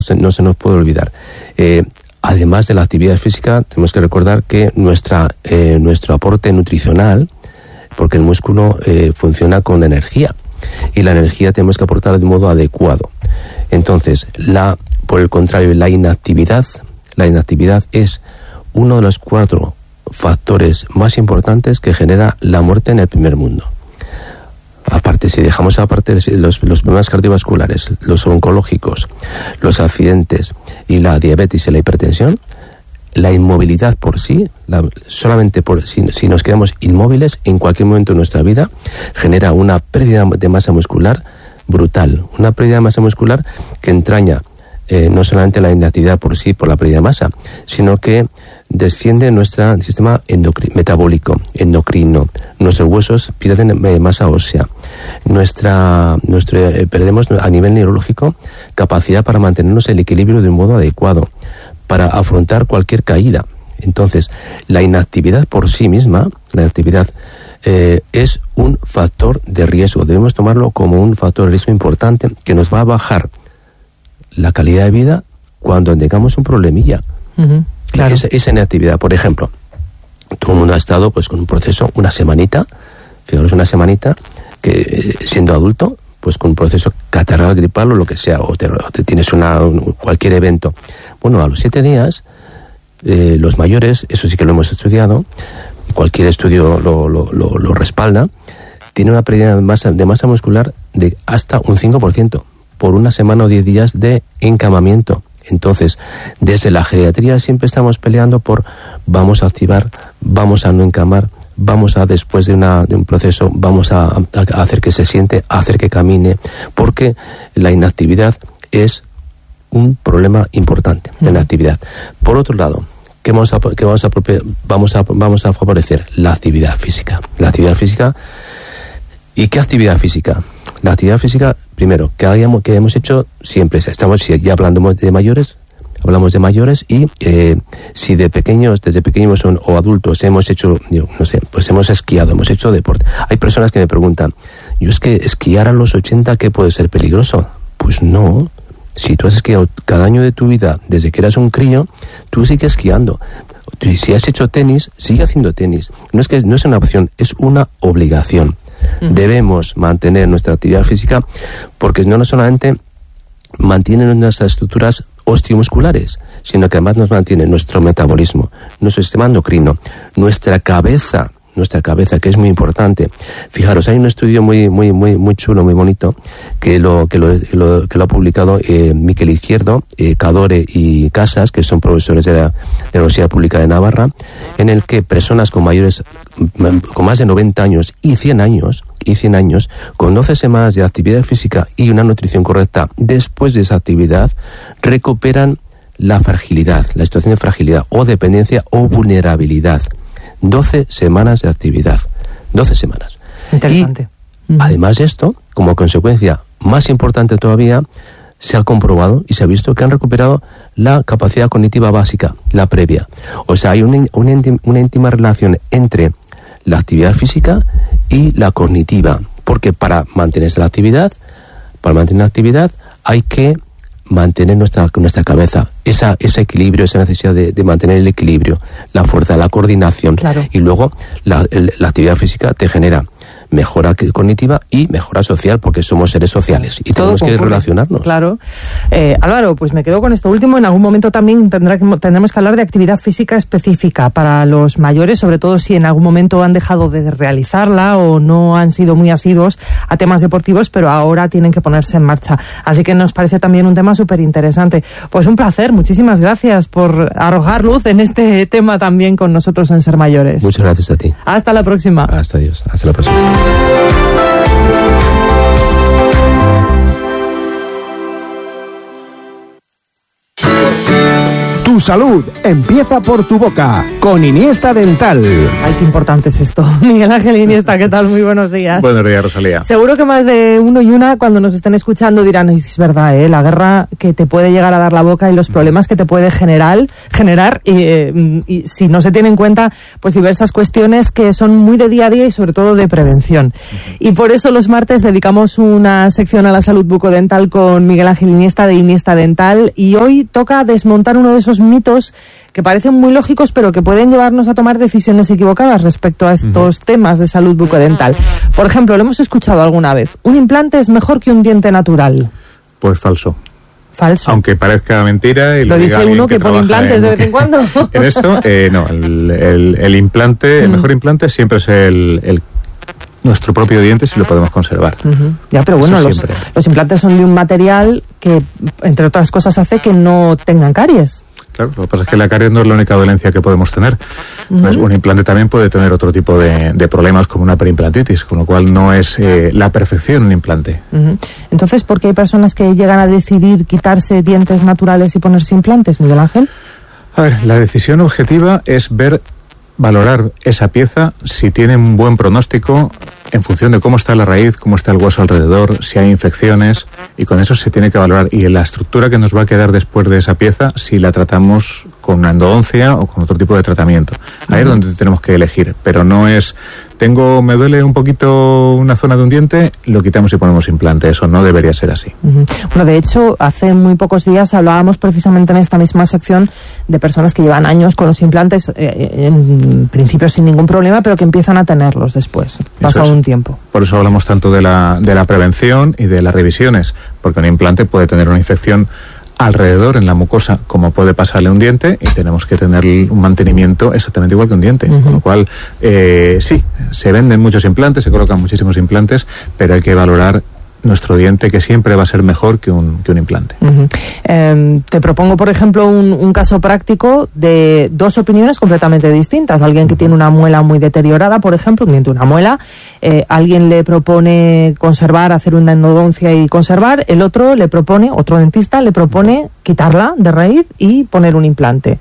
no se nos puede olvidar. Además de la actividad física, tenemos que recordar que nuestro aporte nutricional, porque el músculo funciona con energía, y la energía tenemos que aportarla de modo adecuado. Entonces, por el contrario, la inactividad es uno de los 4 factores más importantes que genera la muerte en el primer mundo. Aparte, si dejamos aparte los problemas cardiovasculares, los oncológicos, los accidentes y la diabetes y la hipertensión, la inmovilidad por sí, si nos quedamos inmóviles en cualquier momento de nuestra vida, genera una pérdida de masa muscular brutal, una pérdida de masa muscular que entraña no solamente la inactividad por sí, por la pérdida de masa, sino que desciende nuestro sistema metabólico, endocrino, nuestros huesos pierden masa ósea, perdemos a nivel neurológico capacidad para mantenernos el equilibrio de un modo adecuado, para afrontar cualquier caída. Entonces, la inactividad por sí misma, es un factor de riesgo. Debemos tomarlo como un factor de riesgo importante que nos va a bajar la calidad de vida cuando tengamos un problemilla. Claro. Esa inactividad, por ejemplo, todo el mundo ha estado pues con un proceso, una semanita, que siendo adulto, pues con un proceso catarral, gripal o lo que sea, o te tienes cualquier evento. Bueno, a los 7 días, los mayores, eso sí que lo hemos estudiado, cualquier estudio lo respalda, tiene una pérdida de masa muscular de hasta un 5% por una semana o 10 días de encamamiento. Entonces, desde la geriatría siempre estamos peleando por vamos a activar, vamos a no encamar, vamos a, después de un proceso, vamos a hacer que se siente, hacer que camine, porque la inactividad es un problema importante, la inactividad. Por otro lado, ¿qué vamos a favorecer? La actividad física. La actividad física. ¿Y qué actividad física? La actividad física, primero, que hemos hecho siempre, estamos ya hablando de mayores, hablamos de mayores y si desde pequeños o adultos hemos hecho, pues hemos esquiado, hemos hecho deporte. Hay personas que me preguntan, yo es que esquiar a los 80, ¿qué puede ser peligroso? Pues no. Si tú has esquiado cada año de tu vida, desde que eras un crío, tú sigues esquiando. Y si has hecho tenis, sigue haciendo tenis. No es una opción, es una obligación. Debemos mantener nuestra actividad física porque no solamente mantiene nuestras estructuras osteomusculares, sino que además nos mantiene nuestro metabolismo, nuestro sistema endocrino, nuestra cabeza, que es muy importante. Fijaros, hay un estudio muy chulo, muy bonito, que lo ha publicado Miquel Izquierdo, Cadore y Casas, que son profesores de la Universidad Pública de Navarra, en el que personas con más de 90 años y 100 años, con 12 semanas de actividad física y una nutrición correcta después de esa actividad, recuperan la fragilidad, la situación de fragilidad o dependencia o vulnerabilidad. 12 semanas de actividad. 12 semanas. Interesante. Y, además de esto, como consecuencia más importante todavía, se ha comprobado y se ha visto que han recuperado la capacidad cognitiva básica, la previa. O sea, hay una íntima relación entre la actividad física y la cognitiva. Porque para mantener la actividad, hay que mantener nuestra cabeza, ese equilibrio, esa necesidad de mantener el equilibrio, la fuerza, la coordinación. Claro. Y luego la actividad física te genera mejora cognitiva y mejora social, porque somos seres sociales y tenemos que relacionarnos. Claro. Álvaro, pues me quedo con esto último. En algún momento también tendremos que hablar de actividad física específica para los mayores, sobre todo si en algún momento han dejado de realizarla o no han sido muy asiduos a temas deportivos, pero ahora tienen que ponerse en marcha. Así que nos parece también un tema súper interesante. Pues un placer, muchísimas gracias por arrojar luz en este tema también con nosotros en Ser Mayores. Muchas gracias a ti. Hasta la próxima. Hasta la próxima. Tu salud empieza por tu boca, con Iniesta Dental. Ay, qué importante es esto. Miguel Ángel Iniesta, ¿qué tal? Muy buenos días. Buenos días, Rosalía. Seguro que más de uno y una, cuando nos estén escuchando, dirán, es verdad, la guerra que te puede llegar a dar la boca y los problemas que te puede generar y si no se tienen en cuenta, pues diversas cuestiones que son muy de día a día y sobre todo de prevención. Y por eso los martes dedicamos una sección a la salud bucodental con Miguel Ángel Iniesta de Iniesta Dental, y hoy toca desmontar uno de esos mitos que parecen muy lógicos pero que pueden llevarnos a tomar decisiones equivocadas respecto a estos temas de salud bucodental. Por ejemplo, lo hemos escuchado alguna vez: ¿un implante es mejor que un diente natural? Pues falso. Falso. Aunque parezca mentira y lo dice uno que pone implantes de vez en cuando. En esto, no, el implante, el mejor implante siempre es nuestro propio diente, si lo podemos conservar. Ya, pero bueno, los implantes son de un material que, entre otras cosas, hace que no tengan caries. Claro, lo que pasa es que la caries no es la única dolencia que podemos tener. Entonces, un implante también puede tener otro tipo de problemas, como una perimplantitis, con lo cual no es la perfección un implante. Entonces, ¿por qué hay personas que llegan a decidir quitarse dientes naturales y ponerse implantes, Miguel Ángel? A ver, la decisión objetiva es valorar esa pieza, si tiene un buen pronóstico, en función de cómo está la raíz, cómo está el hueso alrededor, si hay infecciones, y con eso se tiene que valorar. Y la estructura que nos va a quedar después de esa pieza, si la tratamos con una endodoncia o con otro tipo de tratamiento. Ahí es donde tenemos que elegir, pero no es, me duele un poquito una zona de un diente, lo quitamos y ponemos implante. Eso no debería ser así. Bueno, de hecho, hace muy pocos días hablábamos precisamente en esta misma sección de personas que llevan años con los implantes, en principio sin ningún problema, pero que empiezan a tenerlos después, pasado un tiempo. Por eso hablamos tanto de la prevención y de las revisiones, porque un implante puede tener una infección alrededor en la mucosa, como puede pasarle un diente, y tenemos que tener un mantenimiento exactamente igual que un diente. Con lo cual, sí, se venden muchos implantes, se colocan muchísimos implantes, pero hay que valorar nuestro diente, que siempre va a ser mejor que un implante. Te propongo, por ejemplo, un caso práctico de dos opiniones completamente distintas. Alguien que tiene una muela muy deteriorada, por ejemplo, un diente, una muela, alguien le propone conservar, hacer una endodoncia y conservar, el otro otro dentista le propone quitarla de raíz y poner un implante.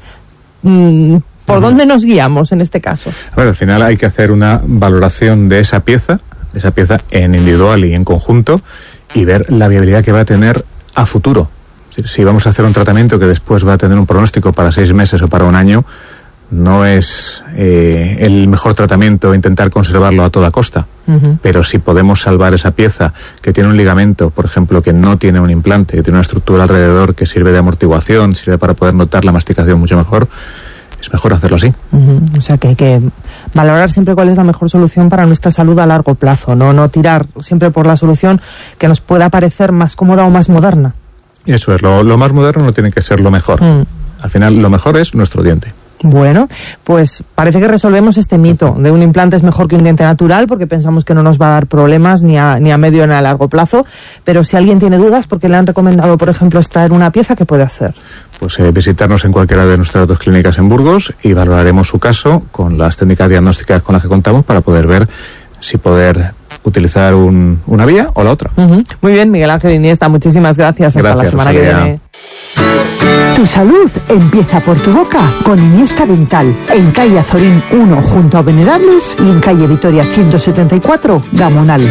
¿Por dónde nos guiamos en este caso? A ver, al final hay que hacer una valoración de esa pieza en individual y en conjunto, y ver la viabilidad que va a tener a futuro. Si vamos a hacer un tratamiento que después va a tener un pronóstico para 6 meses o para un año, no es el mejor tratamiento intentar conservarlo a toda costa. Pero si podemos salvar esa pieza que tiene un ligamento, por ejemplo, que no tiene un implante, que tiene una estructura alrededor que sirve de amortiguación, sirve para poder notar la masticación mucho mejor, es mejor hacerlo así. O sea que hay que valorar siempre cuál es la mejor solución para nuestra salud a largo plazo, no tirar siempre por la solución que nos pueda parecer más cómoda o más moderna. Eso es, lo más moderno no tiene que ser lo mejor. Al final, lo mejor es nuestro diente. Bueno, pues parece que resolvemos este mito de un implante es mejor que un diente natural, porque pensamos que no nos va a dar problemas ni a medio ni a largo plazo. Pero si alguien tiene dudas porque le han recomendado, por ejemplo, extraer una pieza, ¿qué puede hacer? Pues visitarnos en cualquiera de nuestras 2 clínicas en Burgos, y valoraremos su caso con las técnicas diagnósticas con las que contamos para poder ver si poder utilizar una vía o la otra. Muy bien, Miguel Ángel Iniesta, muchísimas gracias. Hasta la semana que viene. Tu salud empieza por tu boca con Iniesta Dental, en calle Azorín 1 junto a Venerables y en calle Vitoria 174, Gamonal.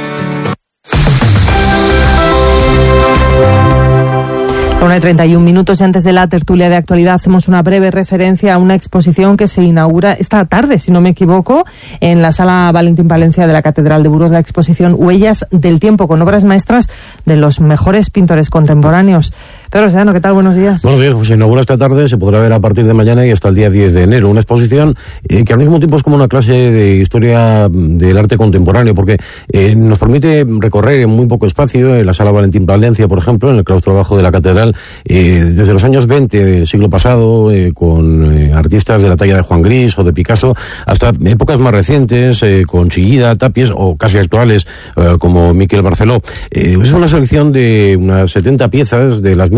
A 1:31 y antes de la tertulia de actualidad hacemos una breve referencia a una exposición que se inaugura esta tarde, si no me equivoco, en la Sala Valentín Palencia de la Catedral de Burgos, la exposición Huellas del Tiempo, con obras maestras de los mejores pintores contemporáneos. Pedro Sedano, ¿qué tal? Buenos días. Buenos días, pues se inaugura esta tarde, se podrá ver a partir de mañana y hasta el día 10 de enero. Una exposición que al mismo tiempo es como una clase de historia del arte contemporáneo, porque nos permite recorrer en muy poco espacio, en la Sala Valentín Palencia, por ejemplo, en el claustro bajo de la Catedral, desde los años 20 del siglo pasado, con artistas de la talla de Juan Gris o de Picasso, hasta épocas más recientes, con Chillida, Tapies o casi actuales, como Miquel Barceló. Es una selección de unas 70 piezas de las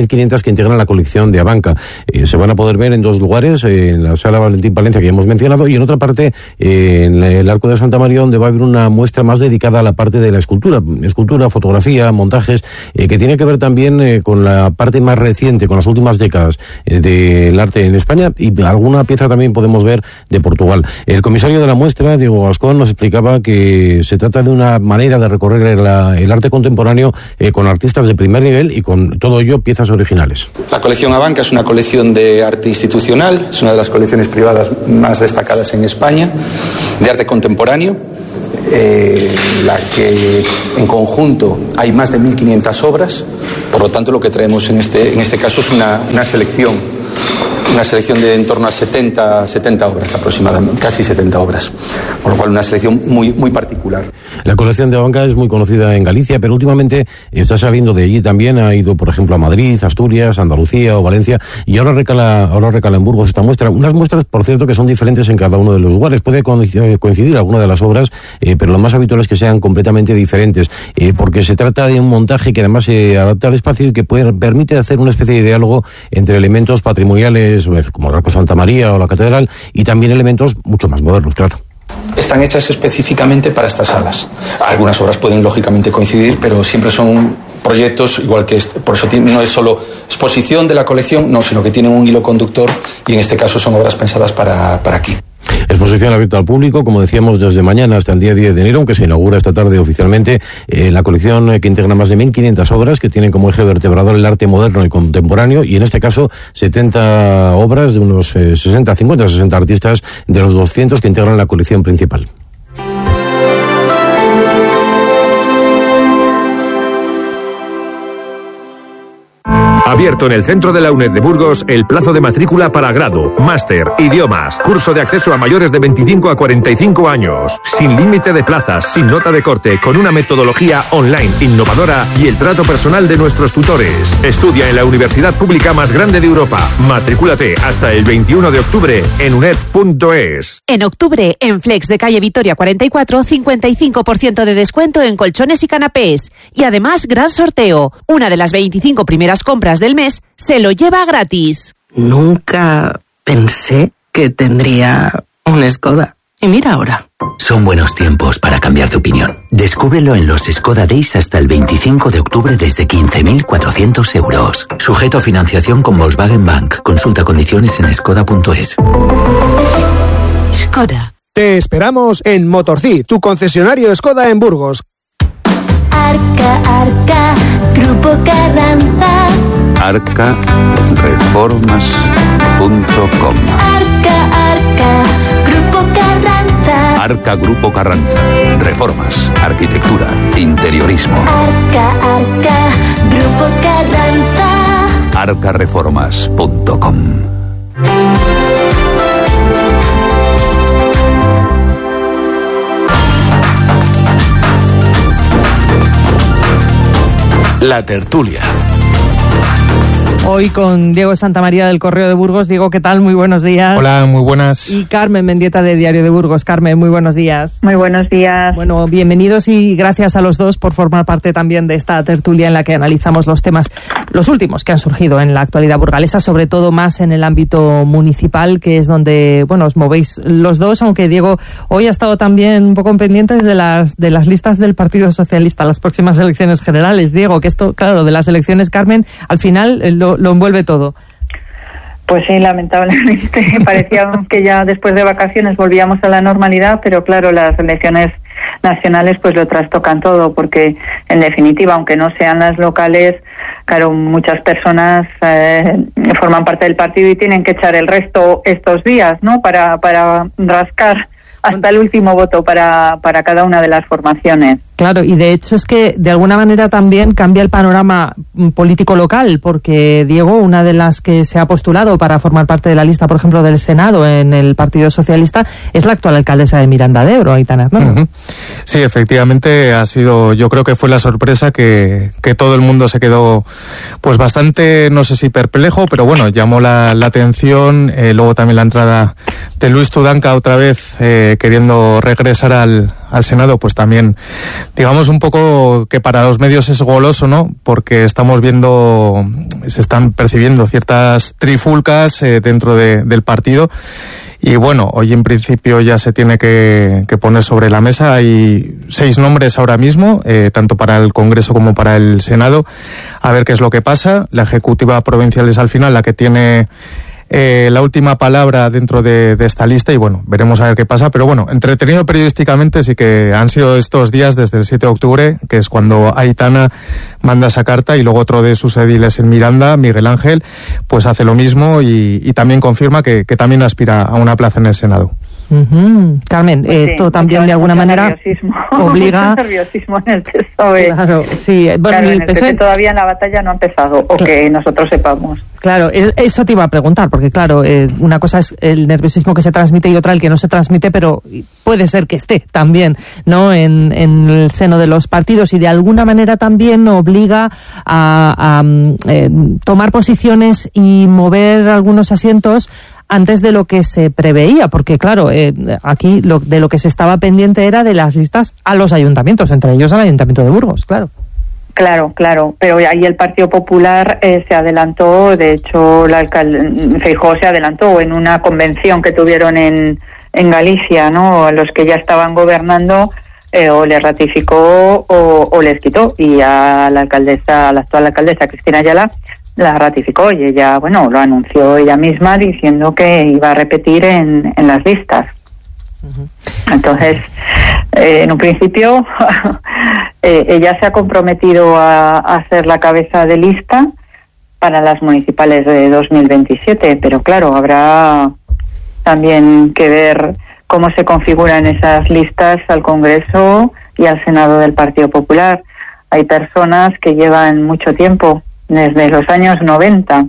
1.500 que integran la colección de Abanca. Se van a poder ver en dos lugares, en la Sala Valentín Palencia, que ya hemos mencionado, y en otra parte, en el Arco de Santa María, donde va a haber una muestra más dedicada a la parte de la escultura, fotografía, montajes, que tiene que ver también con la parte más reciente, con las últimas décadas del arte en España, y alguna pieza también podemos ver de Portugal. El comisario de la muestra, Diego Gascón, nos explicaba que se trata de una manera de recorrer el arte contemporáneo con artistas de primer nivel y con todo ello piezas originales. La colección Abanca es una colección de arte institucional, es una de las colecciones privadas más destacadas en España, de arte contemporáneo, la que en conjunto hay más de 1.500 obras, por lo tanto lo que traemos en este caso es una selección de en torno a 70 obras aproximadamente, casi 70 obras, por lo cual una selección muy, muy particular. La colección de Abanca es muy conocida en Galicia, pero últimamente está saliendo de allí también, ha ido por ejemplo a Madrid, Asturias, Andalucía o Valencia, y ahora recala en Burgos esta muestra. Unas muestras, por cierto, que son diferentes en cada uno de los lugares. Puede coincidir alguna de las obras, pero lo más habitual es que sean completamente diferentes, porque se trata de un montaje que además se adapta al espacio y que permite hacer una especie de diálogo entre elementos patrimoniales como el Arco Santa María o la Catedral, y también elementos mucho más modernos, claro. Están hechas específicamente para estas salas. Algunas obras pueden lógicamente coincidir, pero siempre son proyectos igual que este. Por eso no es solo exposición de la colección, no, sino que tienen un hilo conductor, y en este caso son obras pensadas para aquí. Exposición abierta al público, como decíamos, desde mañana hasta el día 10 de enero, aunque se inaugura esta tarde oficialmente, la colección que integra más de 1.500 obras que tienen como eje vertebrador el arte moderno y contemporáneo, y en este caso 70 obras de unos 60 artistas de los 200 que integran la colección principal. Abierto en el centro de la UNED de Burgos el plazo de matrícula para grado, máster, idiomas, curso de acceso a mayores de 25 a 45 años, sin límite de plazas, sin nota de corte, con una metodología online innovadora y el trato personal de nuestros tutores. Estudia en la universidad pública más grande de Europa. Matrículate hasta el 21 de octubre en uned.es. En octubre, en Flex de calle Vitoria 44, 55% de descuento en colchones y canapés. Y además, gran sorteo. Una de las 25 primeras compras del mes se lo lleva gratis. Nunca pensé que tendría un Skoda. Y mira ahora. Son buenos tiempos para cambiar de opinión. Descúbrelo en los Skoda Days hasta el 25 de octubre desde 15.400 euros. Sujeto a financiación con Volkswagen Bank. Consulta condiciones en skoda.es. Skoda. Te esperamos en Motorcid, tu concesionario Skoda en Burgos. Arca, Grupo Carranza. Arcareformas.com. Arca, Grupo Carranza. Arca Grupo Carranza. Reformas, arquitectura, interiorismo. Arca, Grupo Carranza. Arcareformas.com. La tertulia. Hoy con Diego Santamaría del Correo de Burgos. Diego, ¿qué tal? Muy buenos días. Hola, muy buenas. Y Carmen Mendieta de Diario de Burgos. Carmen, muy buenos días. Muy buenos días. Bueno, bienvenidos y gracias a los dos por formar parte también de esta tertulia en la que analizamos los temas, los últimos que han surgido en la actualidad burgalesa, sobre todo más en el ámbito municipal, que es donde, bueno, os movéis los dos, aunque Diego hoy ha estado también un poco pendientes de las listas del Partido Socialista, las próximas elecciones generales. Diego, que esto, claro, de las elecciones, Carmen, al final lo envuelve todo. Pues sí, lamentablemente parecía que ya después de vacaciones volvíamos a la normalidad, pero claro, las elecciones nacionales pues lo trastocan todo, porque en definitiva, aunque no sean las locales, claro, muchas personas forman parte del partido y tienen que echar el resto estos días, ¿no? Para rascar hasta el último voto para cada una de las formaciones. Claro, y de hecho es que de alguna manera también cambia el panorama político local, porque Diego, una de las que se ha postulado para formar parte de la lista, por ejemplo, del Senado en el Partido Socialista, es la actual alcaldesa de Miranda de Ebro, Aitana Hernando. Sí, efectivamente ha sido, yo creo que fue la sorpresa que todo el mundo se quedó pues bastante, no sé si perplejo, pero bueno, llamó la atención. Luego también la entrada de Luis Tudanca otra vez queriendo regresar al al Senado, pues también, digamos un poco que para los medios es goloso, ¿no? Porque estamos viendo, se están percibiendo ciertas trifulcas dentro del partido. Y bueno, hoy en principio ya se tiene que poner sobre la mesa. Hay 6 nombres ahora mismo, tanto para el Congreso como para el Senado. A ver qué es lo que pasa. La Ejecutiva Provincial es al final la que tiene la última palabra dentro de esta lista y bueno, veremos a ver qué pasa. Pero bueno, entretenido periodísticamente sí que han sido estos días desde el 7 de octubre, que es cuando Aitana manda esa carta, y luego otro de sus ediles en Miranda, Miguel Ángel, pues hace lo mismo y también confirma que también aspira a una plaza en el Senado. Uh-huh. Carmen, pues esto también de alguna manera obliga... Mucho nerviosismo en el PSOE. Claro, sí. Bueno, claro, el PSOE todavía la batalla no ha empezado, o que nosotros sepamos. Claro, eso te iba a preguntar, porque claro, una cosa es el nerviosismo que se transmite y otra el que no se transmite, pero puede ser que esté también, ¿no?, en el seno de los partidos, y de alguna manera también obliga a tomar posiciones y mover algunos asientos antes de lo que se preveía, porque claro, aquí de lo que se estaba pendiente era de las listas a los ayuntamientos, entre ellos al Ayuntamiento de Burgos, claro. Claro, pero ahí el Partido Popular se adelantó, de hecho Feijóo se adelantó en una convención que tuvieron en Galicia, ¿no?, a los que ya estaban gobernando, o les ratificó o les quitó, y a la actual alcaldesa Cristina Ayala la ratificó, y ella, bueno, lo anunció ella misma diciendo que iba a repetir en las listas. Uh-huh. Entonces, en un principio ella se ha comprometido a ser la cabeza de lista para las municipales de 2027, pero claro, habrá también que ver cómo se configuran esas listas al Congreso y al Senado del Partido Popular. Hay personas que llevan mucho tiempo, desde los años 90,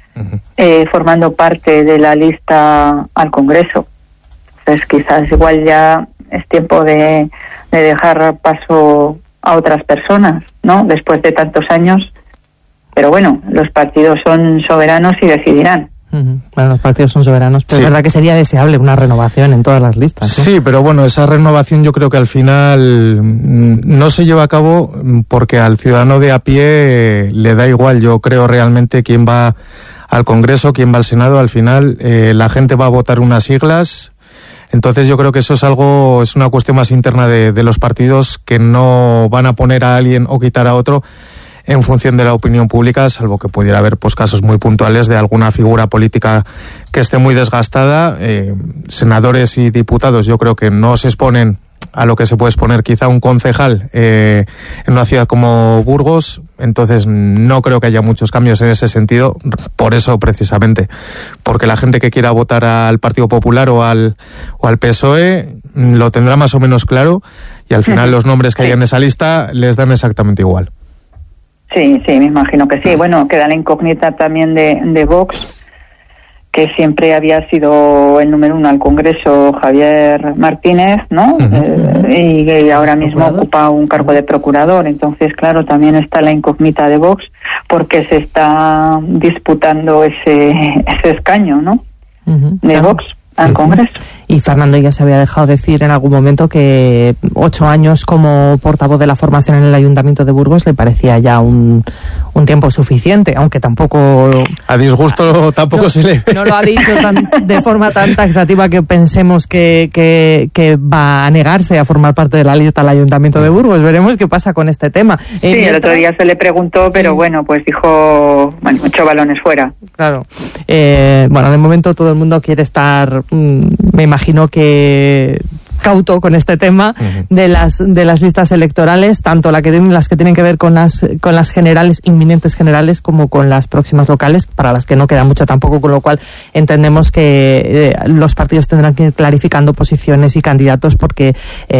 formando parte de la lista al Congreso. Entonces quizás igual ya es tiempo de dejar paso a otras personas, ¿no?, después de tantos años. Pero bueno, los partidos son soberanos y decidirán. Bueno, los partidos son soberanos, pero sí, es verdad que sería deseable una renovación en todas las listas, ¿sí? Sí, pero bueno, esa renovación yo creo que al final no se lleva a cabo porque al ciudadano de a pie le da igual, yo creo realmente, quién va al Congreso, quién va al Senado. Al final la gente va a votar unas siglas. Entonces yo creo que eso es una cuestión más interna de los partidos, que no van a poner a alguien o quitar a otro en función de la opinión pública, salvo que pudiera haber pues casos muy puntuales de alguna figura política que esté muy desgastada. Senadores y diputados yo creo que no se exponen a lo que se puede exponer quizá un concejal en una ciudad como Burgos. Entonces no creo que haya muchos cambios en ese sentido, por eso precisamente, porque la gente que quiera votar al Partido Popular o al PSOE lo tendrá más o menos claro, y al final los nombres que hay en esa lista les dan exactamente igual. Sí, me imagino que sí. Bueno, queda la incógnita también de Vox, que siempre había sido el número 1 al Congreso, Javier Martínez, ¿no? Y ahora mismo ocupa un cargo de procurador. Entonces, claro, también está la incógnita de Vox, porque se está disputando ese escaño, ¿no?, de Vox al Congreso. Y Fernando ya se había dejado decir en algún momento que 8 años como portavoz de la formación en el Ayuntamiento de Burgos le parecía ya un tiempo suficiente, aunque tampoco... A disgusto tampoco se le... No lo ha dicho de forma tan taxativa que pensemos que va a negarse a formar parte de la lista del Ayuntamiento de Burgos. Veremos qué pasa con este tema. Sí, el otro día se le preguntó, pero bueno, pues dijo, 8 balones fuera. Claro. Bueno, de momento todo el mundo quiere estar, me imagino que cauto con este tema de las listas electorales, tanto las que tienen que ver con las generales, inminentes generales, como con las próximas locales, para las que no queda mucho tampoco, con lo cual entendemos que los partidos tendrán que ir clarificando posiciones y candidatos, porque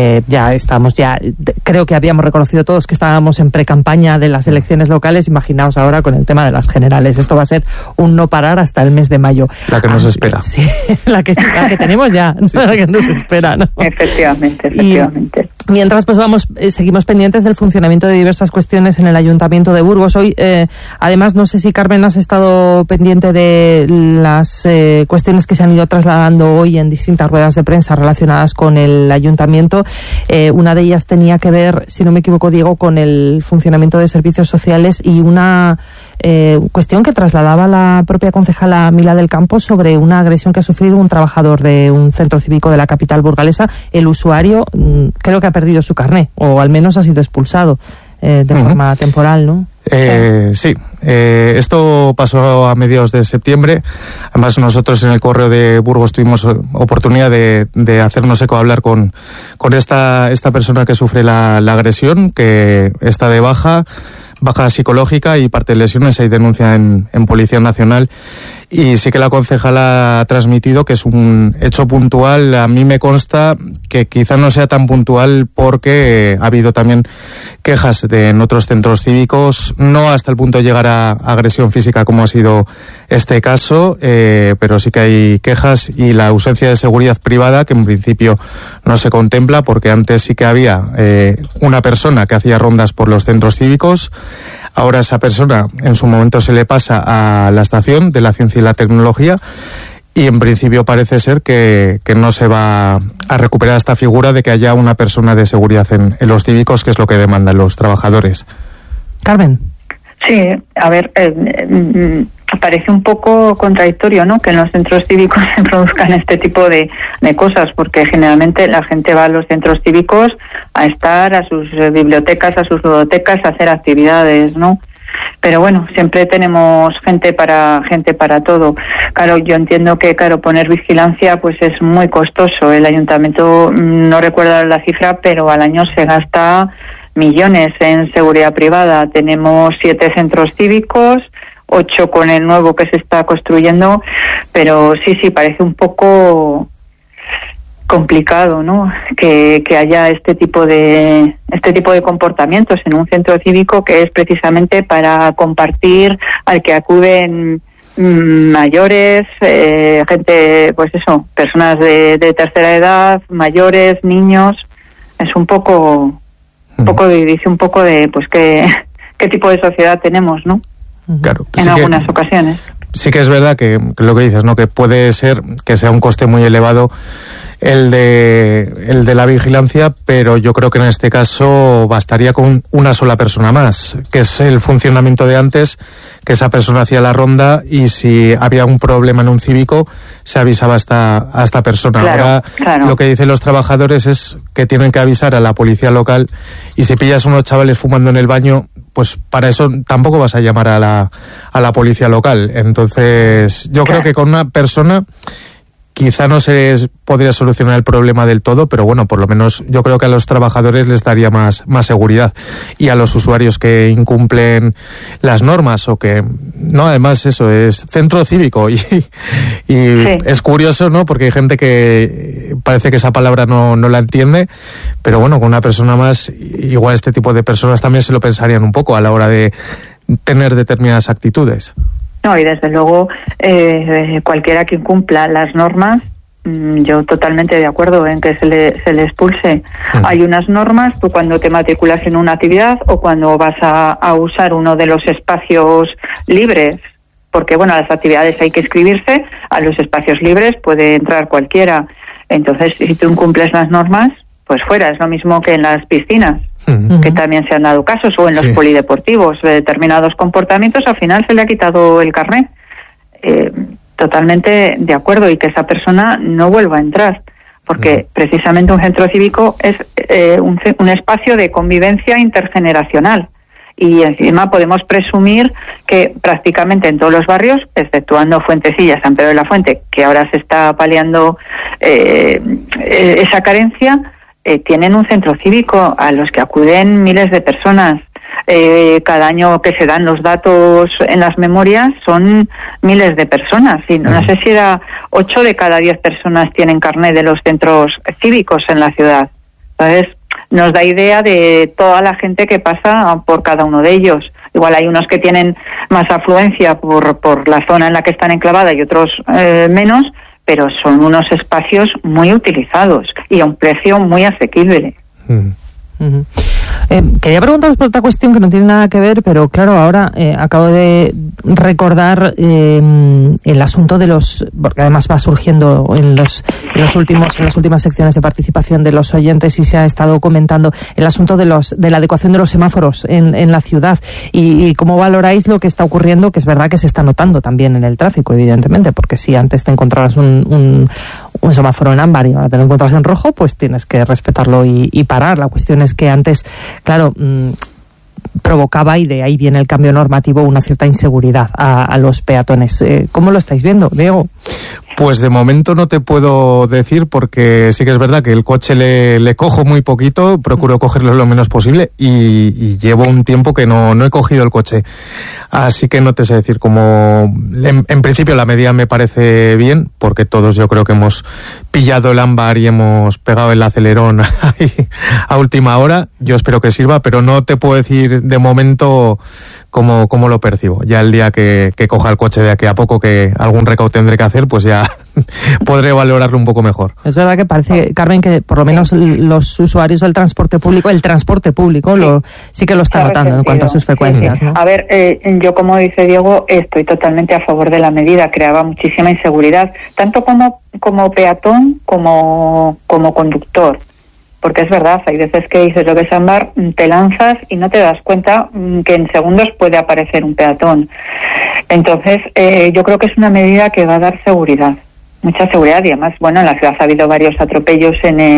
creo que habíamos reconocido todos que estábamos en pre-campaña de las elecciones locales. Imaginaos ahora con el tema de las generales. Esto va a ser un no parar hasta el mes de mayo. La que nos espera. Sí, la que tenemos ya, sí. La que nos espera, ¿no? Efectivamente. Mientras, pues seguimos pendientes del funcionamiento de diversas cuestiones en el Ayuntamiento de Burgos. Hoy, además, no sé si, Carmen, has estado pendiente de las cuestiones que se han ido trasladando hoy en distintas ruedas de prensa relacionadas con el Ayuntamiento. Una de ellas tenía que ver, si no me equivoco, Diego, con el funcionamiento de servicios sociales y una cuestión que trasladaba la propia concejala Mila del Campo sobre una agresión que ha sufrido un trabajador de un centro cívico de la capital burgalesa. El usuario creo que ha perdido su carné, o al menos ha sido expulsado de forma temporal, ¿no? Sí, esto pasó a mediados de septiembre. Además, nosotros en el Correo de Burgos tuvimos oportunidad de hacernos eco, hablar con esta persona que sufre la agresión, que está de baja psicológica y parte de lesiones. Hay denuncia en Policía Nacional. Y sí que la concejala ha transmitido que es un hecho puntual. A mí me consta que quizá no sea tan puntual porque ha habido también quejas en otros centros cívicos, no hasta el punto de llegar a agresión física como ha sido este caso, pero sí que hay quejas, y la ausencia de seguridad privada, que en principio no se contempla porque antes sí que había una persona que hacía rondas por los centros cívicos. Ahora esa persona en su momento se le pasa a la estación de la ciencia y la tecnología, y en principio parece ser que no se va a recuperar esta figura de que haya una persona de seguridad en los cívicos, que es lo que demandan los trabajadores. Carmen. Sí, a ver, parece un poco contradictorio, ¿no?, que en los centros cívicos se produzcan este tipo de cosas, porque generalmente la gente va a los centros cívicos a estar, a sus bibliotecas, a sus ludotecas, a hacer actividades, ¿no? Pero bueno, siempre tenemos gente para todo. Claro, yo entiendo que, poner vigilancia pues es muy costoso. El ayuntamiento, no recuerdo la cifra, pero al año se gasta millones en seguridad privada. Tenemos 7 centros cívicos, 8 con el nuevo que se está construyendo, pero sí, parece un poco complicado, ¿no?, que haya este tipo de comportamientos en un centro cívico, que es precisamente para compartir, al que acuden mayores, gente, pues eso, personas de tercera edad, mayores, niños. Es un poco dice un poco de pues qué tipo de sociedad tenemos, ¿no? Claro, en algunas ocasiones. Sí que es verdad que lo que dices, ¿no?, que puede ser que sea un coste muy elevado el de la vigilancia, pero yo creo que en este caso bastaría con una sola persona más, que es el funcionamiento de antes, que esa persona hacía la ronda y si había un problema en un cívico se avisaba a esta persona. Ahora lo que dicen los trabajadores es que tienen que avisar a la policía local, y si pillas unos chavales fumando en el baño, pues para eso tampoco vas a llamar a la policía local. Entonces yo creo que con una persona quizá no se podría solucionar el problema del todo, pero bueno, por lo menos yo creo que a los trabajadores les daría más seguridad, y a los usuarios que incumplen las normas o que no, además eso es centro cívico y sí. Es curioso, ¿no?, porque hay gente que parece que esa palabra no la entiende, pero bueno, con una persona más, igual este tipo de personas también se lo pensarían un poco a la hora de tener determinadas actitudes. No, y desde luego cualquiera que incumpla las normas, yo totalmente de acuerdo en que se le expulse. Hay unas normas, tú cuando te matriculas en una actividad o cuando vas a usar uno de los espacios libres, porque bueno, a las actividades hay que inscribirse, a los espacios libres puede entrar cualquiera. Entonces, si tú incumples las normas, pues fuera. Es lo mismo que en las piscinas, que también se han dado casos, o en los polideportivos, de determinados comportamientos, al final se le ha quitado el carnet. Totalmente de acuerdo, y que esa persona no vuelva a entrar, porque precisamente un centro cívico es un espacio de convivencia intergeneracional, y encima podemos presumir que prácticamente en todos los barrios, exceptuando Fuentecilla, San Pedro de la Fuente, que ahora se está paliando esa carencia, tienen un centro cívico a los que acuden miles de personas. Cada año que se dan los datos en las memorias son miles de personas, y no sé si era 8 de cada 10 personas tienen carnet de los centros cívicos en la ciudad. Entonces nos da idea de toda la gente que pasa por cada uno de ellos. Igual hay unos que tienen más afluencia por la zona en la que están enclavadas y otros menos, pero son unos espacios muy utilizados y a un precio muy asequible. Quería preguntaros por otra cuestión que no tiene nada que ver, pero claro, ahora acabo de recordar el asunto de los, porque además va surgiendo en las últimas secciones de participación de los oyentes y se ha estado comentando el asunto de la adecuación de los semáforos en la ciudad y cómo valoráis lo que está ocurriendo, que es verdad que se está notando también en el tráfico, evidentemente, porque si antes te encontrabas un semáforo en ámbar y ahora te lo encuentras en rojo, pues tienes que respetarlo y parar. La cuestión es que antes, claro, provocaba, y de ahí viene el cambio normativo, una cierta inseguridad a los peatones. ¿Cómo lo estáis viendo, Diego? Pues de momento no te puedo decir, porque sí que es verdad que el coche le cojo muy poquito, procuro cogerlo lo menos posible y llevo un tiempo que no he cogido el coche. Así que no te sé decir cómo. En principio la medida me parece bien, porque todos yo creo que hemos pillado el ámbar y hemos pegado el acelerón a última hora. Yo espero que sirva, pero no te puedo decir de momento cómo lo percibo. Ya el día que coja el coche de aquí a poco, que algún recaudo tendré que hacer, pues ya podré valorarlo un poco mejor. Es verdad que parece, Carmen, que por lo menos los usuarios del transporte público, sí que lo están notando en cuanto a sus frecuencias. Sí. ¿No? A ver, yo, como dice Diego, estoy totalmente a favor de la medida. Creaba muchísima inseguridad, tanto como peatón como conductor. Porque es verdad, hay veces que dices lo que es ámbar, te lanzas y no te das cuenta que en segundos puede aparecer un peatón. Entonces, yo creo que es una medida que va a dar seguridad, mucha seguridad, y además, bueno, en la ciudad ha habido varios atropellos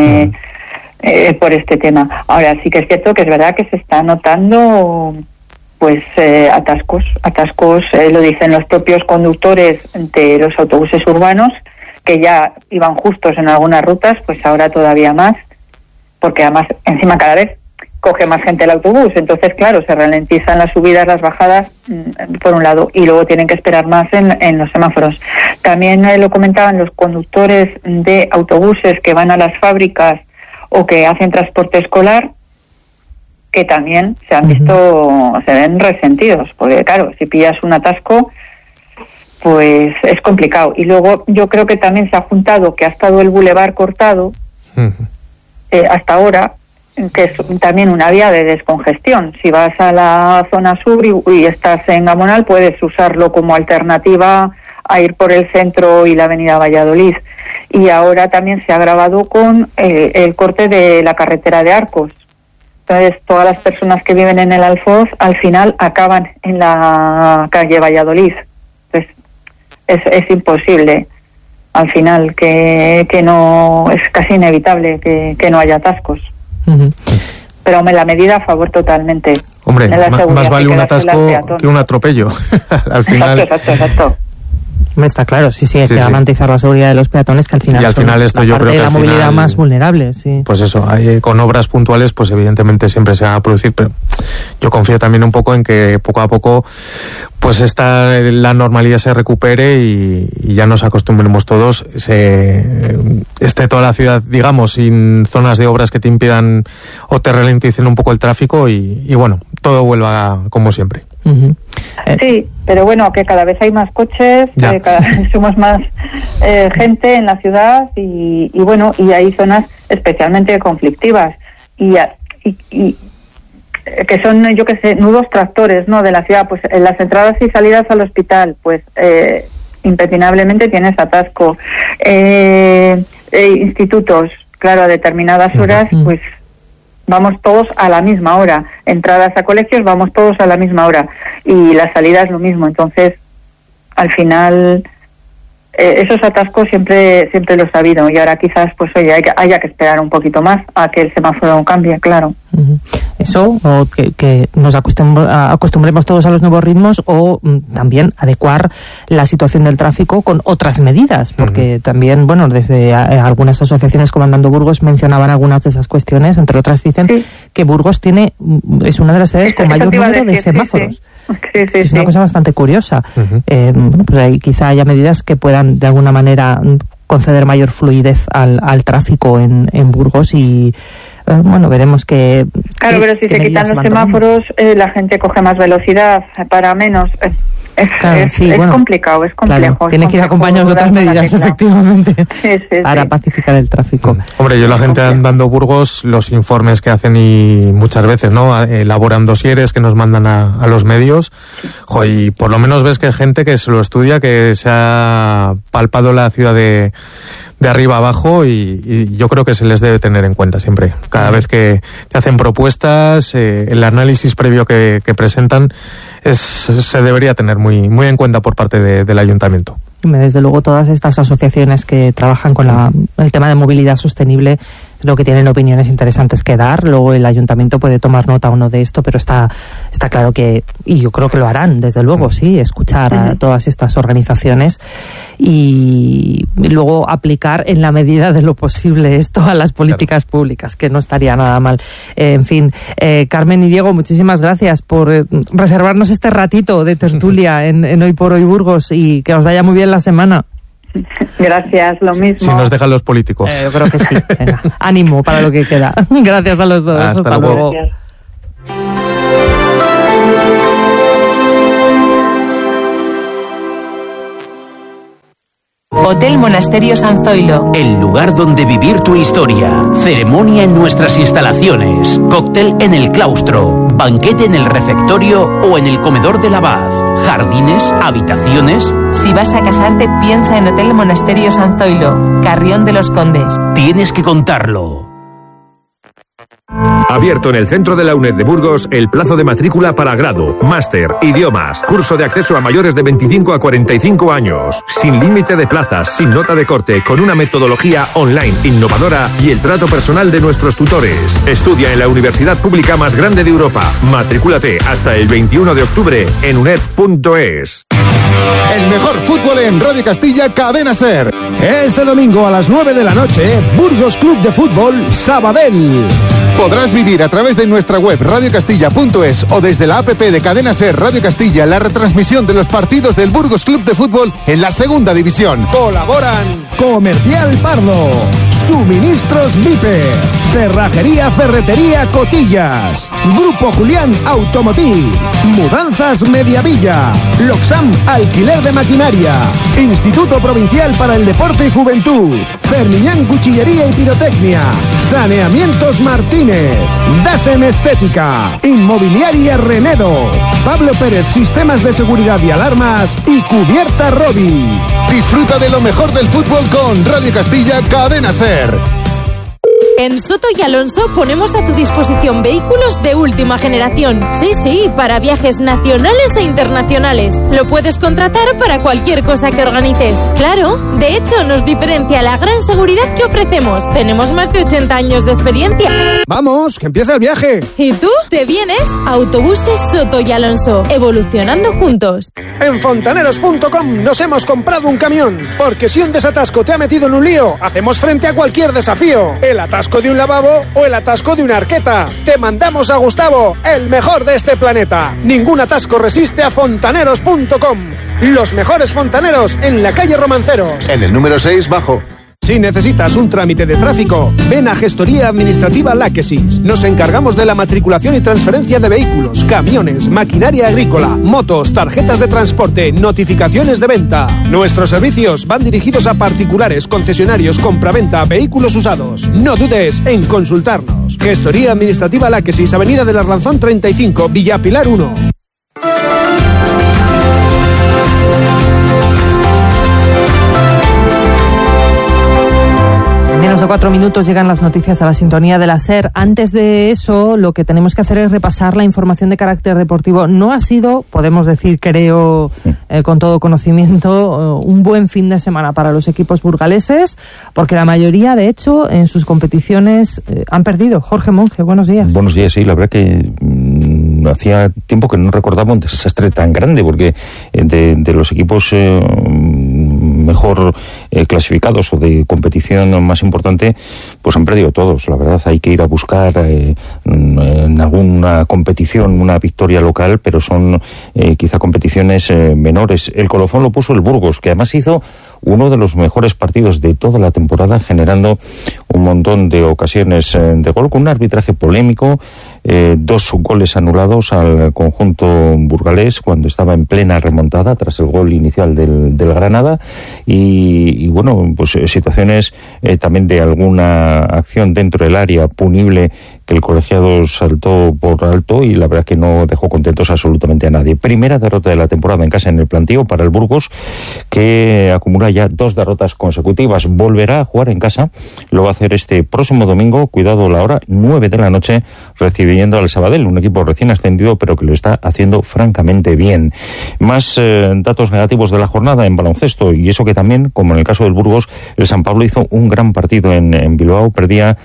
por este tema. Ahora, sí que es cierto que es verdad que se está notando pues atascos, lo dicen los propios conductores de los autobuses urbanos, que ya iban justos en algunas rutas, pues ahora todavía más, porque además encima cada vez coge más gente el autobús, entonces claro, se ralentizan las subidas, las bajadas por un lado, y luego tienen que esperar más en los semáforos. También lo comentaban los conductores de autobuses que van a las fábricas o que hacen transporte escolar, que también se ven resentidos, porque claro, si pillas un atasco, pues es complicado. Y luego yo creo que también se ha juntado que ha estado el bulevar cortado hasta ahora, que es también una vía de descongestión. Si vas a la zona sur y estás en Gamonal, puedes usarlo como alternativa a ir por el centro y la avenida Valladolid. Y ahora también se ha agravado con el corte de la carretera de Arcos. Entonces, todas las personas que viven en el Alfoz, al final acaban en la calle Valladolid. Entonces, es imposible. Al final, que no, es casi inevitable que no haya atascos. Pero la medida a favor totalmente. Hombre, más vale un atasco que un atropello. Al final. Exacto. Está claro, sí, hay que garantizar la seguridad de los peatones, que al final, esto yo creo que la movilidad más vulnerable. Sí. Pues eso, con obras puntuales, pues evidentemente siempre se va a producir, pero yo confío también un poco en que poco a poco pues la normalidad se recupere y ya nos acostumbremos todos, esté toda la ciudad, digamos, sin zonas de obras que te impidan o te ralenticen un poco el tráfico y bueno, todo vuelva como siempre. Sí, pero bueno, que cada vez hay más coches, cada vez somos más gente en la ciudad y bueno, y hay zonas especialmente conflictivas y que son, yo qué sé, nudos tractores, ¿no?, de la ciudad. Pues en las entradas y salidas al hospital, pues impepinablemente tienes atasco. Institutos, claro, a determinadas horas, pues vamos todos a la misma hora. Entradas a colegios, vamos todos a la misma hora. Y las salidas lo mismo. Entonces, al final, esos atascos siempre los ha habido. Y ahora quizás, pues oye, haya que esperar un poquito más a que el semáforo cambie, claro. Eso, o que nos acostumbremos todos a los nuevos ritmos, o también adecuar la situación del tráfico con otras medidas, porque también, bueno, desde algunas asociaciones como Andando Burgos mencionaban algunas de esas cuestiones. Entre otras dicen que Burgos es una de las ciudades con mayor número de semáforos. Es una cosa bastante curiosa. Pues ahí quizá haya medidas que puedan de alguna manera conceder mayor fluidez al tráfico en Burgos y bueno, veremos que... Claro, pero si se quitan los semáforos, la gente coge más velocidad, para menos. Es complicado, es complejo. Claro, tiene que ir acompañados de otras medidas, efectivamente, para pacificar el tráfico. Hombre, yo la gente andando Burgos, los informes que hacen y muchas veces, ¿no? Elaboran dosieres que nos mandan a los medios, y por lo menos ves que hay gente que se lo estudia, que se ha palpado la ciudad de arriba abajo y yo creo que se les debe tener en cuenta siempre. Cada vez que hacen propuestas, el análisis previo que presentan se debería tener muy en cuenta por parte del ayuntamiento. Desde luego todas estas asociaciones que trabajan con el tema de movilidad sostenible, lo que tienen opiniones interesantes que dar. Luego el ayuntamiento puede tomar nota o no de esto, pero está claro que, y yo creo que lo harán, desde luego, sí, escuchar a todas estas organizaciones y luego aplicar en la medida de lo posible esto a las políticas públicas, que no estaría nada mal. En fin, Carmen y Diego, muchísimas gracias por reservarnos este ratito de tertulia en Hoy por Hoy Burgos, y que os vaya muy bien la semana. Gracias, lo mismo. Si nos dejan los políticos. Yo creo que sí. Venga, ánimo para lo que queda. Gracias a los dos. Hasta luego. Gracias. Hotel Monasterio San Zoilo. El lugar donde vivir tu historia. Ceremonia en nuestras instalaciones. Cóctel en el claustro. Banquete en el refectorio o en el comedor del abad. Jardines, habitaciones. Si vas a casarte, piensa en Hotel Monasterio San Zoilo, Carrión de los Condes. Tienes que contarlo. Abierto en el centro de la UNED de Burgos el plazo de matrícula para grado, máster, idiomas, curso de acceso a mayores de 25 a 45 años, sin límite de plazas, sin nota de corte, con una metodología online innovadora y el trato personal de nuestros tutores. Estudia en la universidad pública más grande de Europa. Matrículate hasta el 21 de octubre en uned.es. El mejor fútbol en Radio Castilla, Cadena SER. Este domingo a las 9 de la noche, Burgos Club de Fútbol Sabadell. Podrás vivir a través de nuestra web radiocastilla.es o desde la app de Cadena SER Radio Castilla la retransmisión de los partidos del Burgos Club de Fútbol en la segunda división. Colaboran Comercial Pardo, Suministros Mipe, Cerrajería Ferretería Cotillas, Grupo Julián Automotiv, Mudanzas Mediavilla, Loxam Alquiler de Maquinaria, Instituto Provincial para el Deporte y Juventud, Fermiñán Cuchillería y Pirotecnia, Saneamientos Martínez, Dasem Estética, Inmobiliaria Renedo, Pablo Pérez Sistemas de Seguridad y Alarmas y Cubierta Robi. Disfruta de lo mejor del fútbol con Radio Castilla, Cadena SER. En Soto y Alonso ponemos a tu disposición vehículos de última generación. Sí, para viajes nacionales e internacionales. Lo puedes contratar para cualquier cosa que organices. Claro, de hecho nos diferencia la gran seguridad que ofrecemos. Tenemos más de 80 años de experiencia. ¡Vamos, que empieza el viaje! ¿Y tú? ¿Te vienes? Autobuses Soto y Alonso, evolucionando juntos. En fontaneros.com nos hemos comprado un camión, porque si un desatasco te ha metido en un lío, hacemos frente a cualquier desafío. El atasco de un lavabo o el atasco de una arqueta. Te mandamos a Gustavo, el mejor de este planeta. Ningún atasco resiste a fontaneros.com. Los mejores fontaneros en la calle Romanceros. En el número 6 bajo. Si necesitas un trámite de tráfico, ven a Gestoría Administrativa Láquesis. Nos encargamos de la matriculación y transferencia de vehículos, camiones, maquinaria agrícola, motos, tarjetas de transporte, notificaciones de venta. Nuestros servicios van dirigidos a particulares, concesionarios, compraventa, vehículos usados. No dudes en consultarnos. Gestoría Administrativa Láquesis, Avenida del Arlanzón 35, Villa Pilar 1. Menos de 4 minutos llegan las noticias a la sintonía de la SER. Antes de eso, lo que tenemos que hacer es repasar la información de carácter deportivo. No ha sido, podemos decir, creo, con todo conocimiento, un buen fin de semana para los equipos burgaleses, porque la mayoría, de hecho, en sus competiciones han perdido. Jorge Monge, buenos días. Buenos días, sí, la verdad que hacía tiempo que no recordaba un desastre tan grande, porque de los equipos mejor clasificados o de competición más importante, pues han perdido todos. La verdad, hay que ir a buscar en alguna competición una victoria local, pero son quizá competiciones menores. El colofón lo puso el Burgos, que además hizo uno de los mejores partidos de toda la temporada, generando un montón de ocasiones de gol, con un arbitraje polémico, 2 goles anulados al conjunto burgalés cuando estaba en plena remontada tras el gol inicial del Granada, y bueno, pues situaciones también de alguna acción dentro del área punible que el colegiado saltó por alto, y la verdad que no dejó contentos absolutamente a nadie. Primera derrota de la temporada en casa en el Plantío para el Burgos, que acumula ya 2 derrotas consecutivas. Volverá a jugar en casa, lo va a hacer este próximo domingo, cuidado la hora, 9 de la noche, recibiendo al Sabadell, un equipo recién ascendido pero que lo está haciendo francamente bien. Más datos negativos de la jornada en baloncesto, y eso que también, como en el caso del Burgos, el San Pablo hizo un gran partido en Bilbao, perdía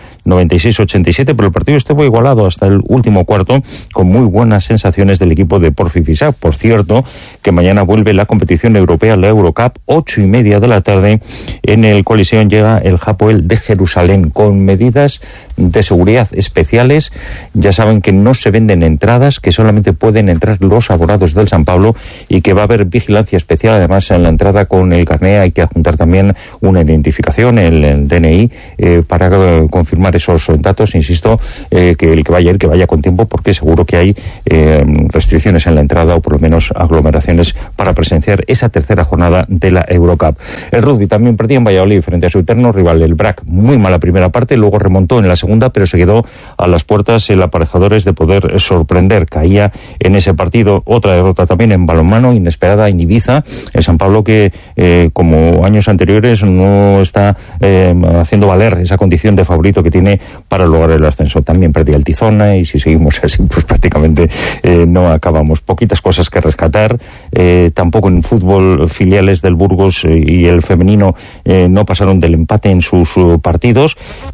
96-87, pero el partido estuvo igualado hasta el último cuarto, con muy buenas sensaciones del equipo de Porfi Fisac. Por cierto, que mañana vuelve la competición europea, la Eurocup, 8:30 de la tarde, en el Coliseum llega el Hapoel de Jerusalén, con medidas de seguridad especiales. Ya saben que no se venden entradas, que solamente pueden entrar los abonados del San Pablo, y que va a haber vigilancia especial. Además, en la entrada con el carné hay que adjuntar también una identificación, el DNI, para confirmar esos datos. Insisto, que el que vaya que vaya con tiempo, porque seguro que hay restricciones en la entrada, o por lo menos aglomeraciones, para presenciar esa tercera jornada de la Eurocup. El rugby también perdía en Valladolid frente a su eterno rival, el BRAC. Muy mala primera parte, luego remontó en la segunda, pero se quedó a las puertas el Aparejadores de poder sorprender. Caía en ese partido. Otra derrota también en balonmano, inesperada, en Ibiza. El San Pablo, que como años anteriores no está haciendo valer esa condición de favorito que tiene para lograr el ascenso. También perdía el Tizona, y si seguimos así, pues prácticamente no acabamos. Poquitas cosas que rescatar. Tampoco en fútbol, filiales del Burgos y el femenino no pasaron del empate en sus partidos,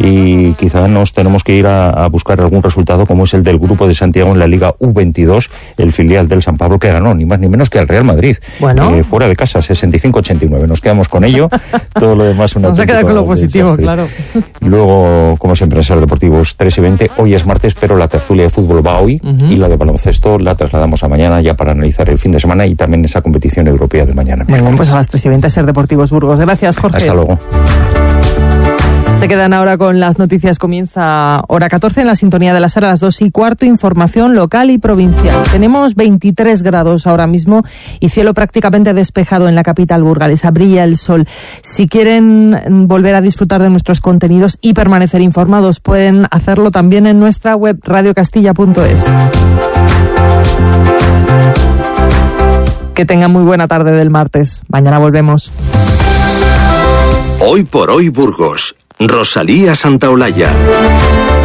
y quizá nos tenemos que ir a buscar algún resultado, como es el del Grupo de Santiago en la Liga U22, el filial del San Pablo, que ganó ni más ni menos que al Real Madrid, fuera de casa, 65-89. Nos quedamos con ello. Todo lo demás una. Nos ha quedado con lo positivo, claro. Luego, como siempre, en Ser Deportivos 3:20. Hoy es martes, pero la tertulia de fútbol va hoy, y la de baloncesto la trasladamos a mañana, ya para analizar el fin de semana y también esa competición europea de mañana. Muy bien, pues a las 3:20, Ser Deportivos Burgos. Gracias, Jorge. Hasta luego. Se quedan ahora con las noticias. Comienza hora 14 en la sintonía de la SER a las 2:15. Información local y provincial. Tenemos 23 grados ahora mismo y cielo prácticamente despejado en la capital burgalesa. Brilla el sol. Si quieren volver a disfrutar de nuestros contenidos y permanecer informados, pueden hacerlo también en nuestra web radiocastilla.es. Que tengan muy buena tarde del martes. Mañana volvemos. Hoy por hoy Burgos. Rosalía Santaolalla.